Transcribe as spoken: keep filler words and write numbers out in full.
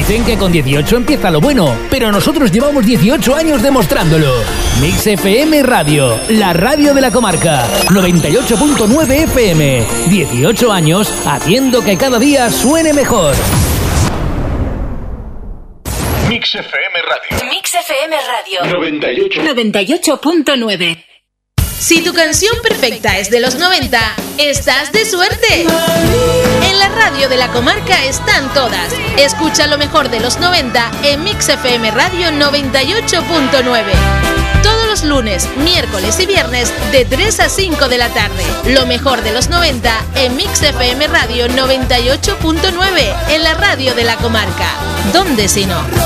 Dicen que con dieciocho empieza lo bueno, pero nosotros llevamos dieciocho años demostrándolo. Mix F M Radio, la radio de la comarca. noventa y ocho punto nueve F M. dieciocho años haciendo que cada día suene mejor. Mix F M Radio. Mix F M Radio. noventa y ocho. noventa y ocho punto nueve. Si tu canción perfecta es de los noventa, estás de suerte. En la radio de la comarca están todas. Escucha lo mejor de los noventa en Mix F M Radio noventa y ocho punto nueve. Todos los lunes, miércoles y viernes de tres a cinco de la tarde. Lo mejor de los noventa en Mix F M Radio noventa y ocho punto nueve, en la radio de la comarca. ¿Dónde si no?